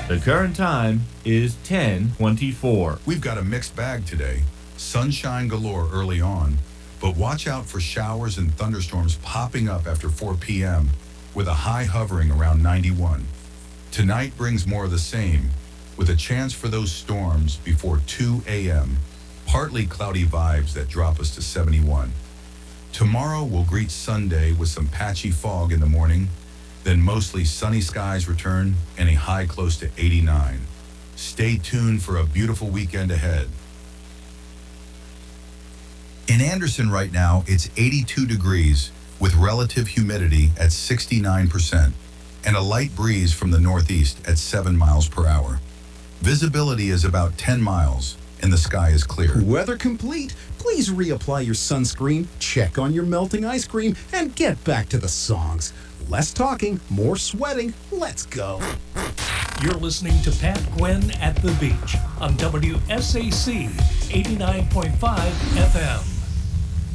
The current time is 10:24. We've got a mixed bag today. Sunshine galore early on, but watch out for showers and thunderstorms popping up after 4 p.m. with a high hovering around 91. Tonight brings more of the same, with a chance for those storms before 2 a.m. Partly cloudy vibes that drop us to 71. Tomorrow will greet Sunday with some patchy fog in the morning, then mostly sunny skies return and a high close to 89. Stay tuned for a beautiful weekend ahead. In Anderson right now, it's 82 degrees with relative humidity at 69% and a light breeze from the northeast at 7 miles per hour. Visibility is about 10 miles and the sky is clear. Weather complete. Please reapply your sunscreen, check on your melting ice cream, and get back to the songs. Less talking, more sweating. Let's go. You're listening to Pat Gwynn at the Beach on WSAC 89.5 FM.